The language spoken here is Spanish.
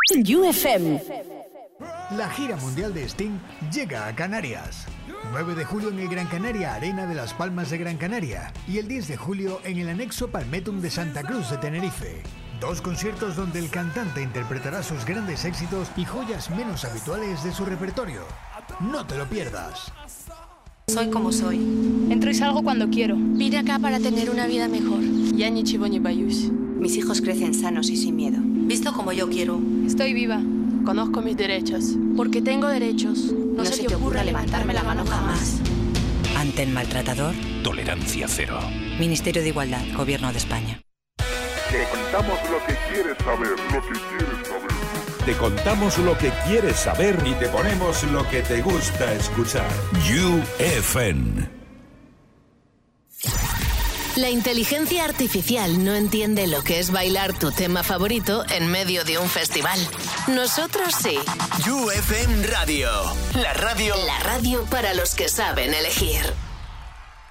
UFM. La gira mundial de Sting llega a Canarias. 9 de julio en el Gran Canaria Arena de Las Palmas de Gran Canaria y el 10 de julio en el anexo Palmetum de Santa Cruz de Tenerife. 2 conciertos donde el cantante interpretará sus grandes éxitos y joyas menos habituales de su repertorio. No te lo pierdas. Soy como soy. Entro y salgo cuando quiero. Vine acá para tener una vida mejor. Yani Chiboni Bayush. Mis hijos crecen sanos y sin miedo. Visto como yo quiero. Estoy viva. Conozco mis derechos. Porque tengo derechos. No se te ocurra levantarme la mano jamás. Ante el maltratador, tolerancia cero. Ministerio de Igualdad, Gobierno de España. Te contamos lo que quieres saber, lo que quieres saber. Te contamos lo que quieres saber y te ponemos lo que te gusta escuchar. UFM. La inteligencia artificial no entiende lo que es bailar tu tema favorito en medio de un festival. Nosotros sí. UFM Radio. La radio para los que saben elegir.